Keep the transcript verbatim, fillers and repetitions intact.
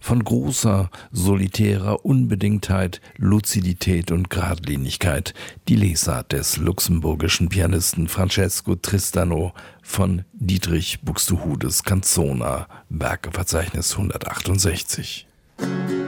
von großer, solitärer Unbedingtheit, Luzidität und Geradlinigkeit, die Lesart des luxemburgischen Pianisten Francesco Tristano von Dietrich Buxtehudes Canzona, Werkeverzeichnis hundertachtundsechzig.